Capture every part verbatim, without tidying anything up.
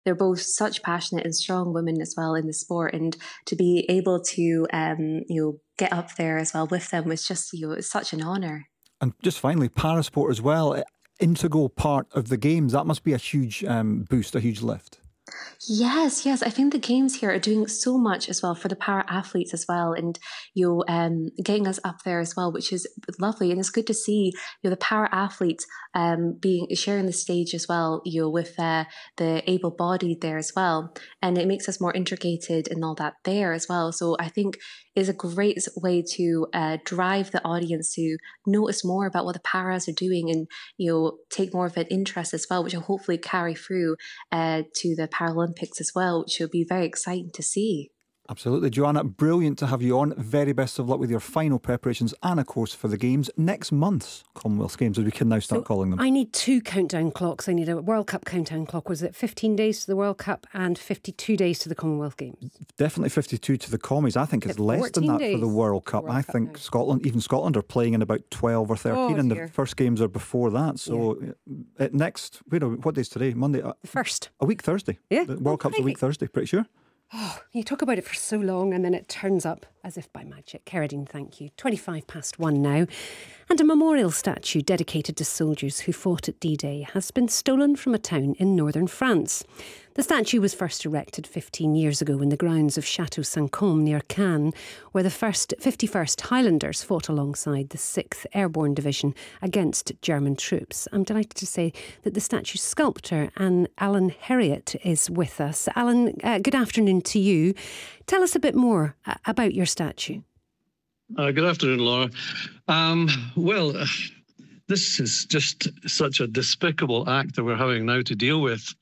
they're both such passionate and strong women as well in the sport, and to be able to um, you know get up there as well with them was just you know it's such an honour. And just finally, parasport as well, integral part of the games. That must be a huge um, boost, a huge lift. Yes, yes. I think the games here are doing so much as well for the para athletes as well, and you know, um, getting us up there as well, which is lovely. And it's good to see you know the para athletes um, being sharing the stage as well, you know, with uh, the able-bodied there as well, and it makes us more integrated and all that there as well. So I think is a great way to uh, drive the audience to notice more about what the paras are doing, and you know take more of an interest as well, which will hopefully carry through uh, to the Paralympics as well, which will be very exciting to see. Absolutely. Joanna, brilliant to have you on. Very best of luck with your final preparations and, of course, for the Games. Next month's Commonwealth Games, as we can now start so calling them. I need two countdown clocks. I need a World Cup countdown clock. Was it fifteen days to the World Cup and fifty-two days to the Commonwealth Games? Definitely fifty-two to the Commies. I think it's less than that for the World Cup. World I Cup think now. Scotland, even Scotland, are playing in about twelve or thirteen, oh, and the first games are before that. So yeah. next, wait, what day is today? Monday? The first. A week Thursday. Yeah. The World Cup's a week Thursday, pretty sure. Oh, you talk about it for so long and then it turns up as if by magic. Cerridine, thank you. twenty-five past one now. And a memorial statue dedicated to soldiers who fought at D-Day has been stolen from a town in northern France. The statue was first erected fifteen years ago in the grounds of Château Saint-Côme near Cannes, where the first fifty-first Highlanders fought alongside the sixth Airborne Division against German troops. I'm delighted to say that the statue's sculptor, Anne Alan Herriot, is with us. Alan, uh, good afternoon to you. Tell us a bit more uh, about your statue. Uh, good afternoon, Laura. Um, well, uh, this is just such a despicable act that we're having now to deal with.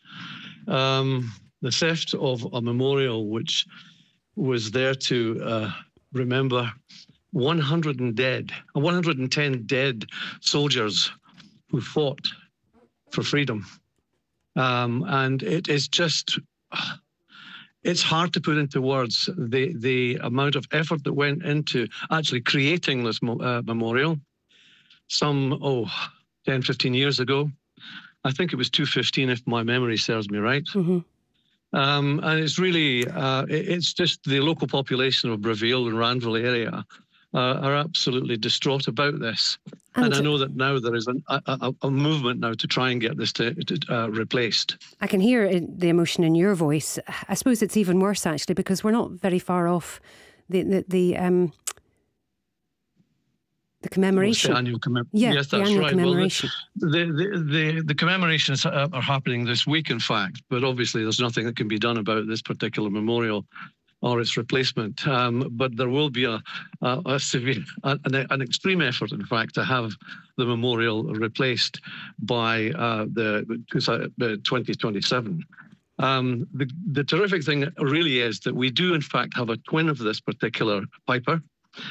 Um, the theft of a memorial which was there to uh, remember one hundred dead, one hundred ten dead soldiers who fought for freedom. Um, and it is just, it's hard to put into words the, the amount of effort that went into actually creating this uh, memorial. Some, oh, ten, fifteen years ago. I think it was two fifteen, if my memory serves me right. Mm-hmm. Um, and it's really, uh, it, it's just the local population of Bréville and Ranville area uh, are absolutely distraught about this. And, and I know that now there is an, a, a movement now to try and get this to, to, uh, replaced. I can hear the emotion in your voice. I suppose it's even worse, actually, because we're not very far off the, the, the um, The commemoration. The annual commem- yeah, yes, that's the annual right. Commemoration. Well, the, the, the, the commemorations are happening this week, in fact, but obviously there's nothing that can be done about this particular memorial or its replacement. Um, but there will be a, a, a severe, an, an extreme effort, in fact, to have the memorial replaced by uh, the uh, twenty twenty-seven. Um, the, the terrific thing really is that we do, in fact, have a twin of this particular Piper.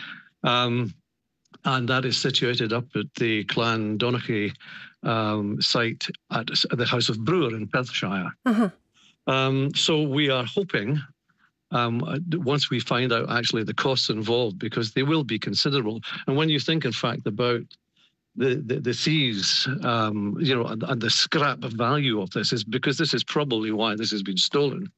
Um, And that is situated up at the Clan Donaghy um, site at the House of Brewer in Perthshire. Uh-huh. Um, so we are hoping, um, once we find out actually the costs involved, because they will be considerable. And when you think, in fact, about the the, the fees, um, you know, and, and the scrap value of this, is because this is probably why this has been stolen.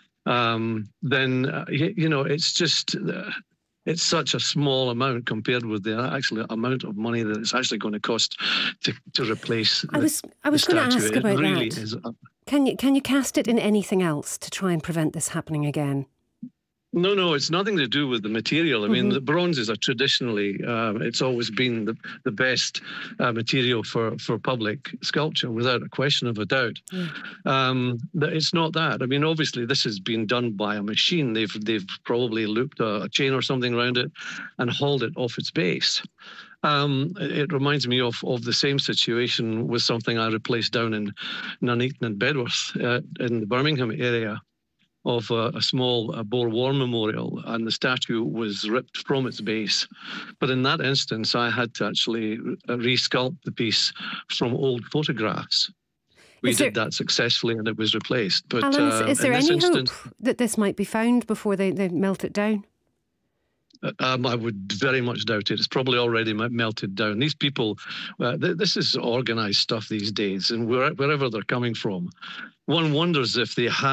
Um, then uh, you, you know, it's just. Uh, It's such a small amount compared with the actual amount of money that it's actually going to cost to, to replace I was, the, I was going to ask it about really that. Is a, can you can you cast it in anything else to try and prevent this happening again? No, no, it's nothing to do with the material. I mm-hmm. mean, the bronzes are traditionally, uh, it's always been the, the best uh, material for, for public sculpture, without a question of a doubt. Yeah. Um, it's not that. I mean, obviously, this has been done by a machine. They've they've probably looped a, a chain or something around it and hauled it off its base. Um, it reminds me of, of the same situation with something I replaced down in Nuneaton and Bedworth uh, in the Birmingham area, of a, a small uh, Boer War memorial, and the statue was ripped from its base. But in that instance, I had to actually resculpt the piece from old photographs. We is did there, that successfully, and it was replaced. But Alan, uh, is there any instance, hope that this might be found before they, they melt it down? Um, I would very much doubt it. It's probably already melted down. These people, uh, th- this is organised stuff these days, and where, wherever they're coming from, one wonders if they have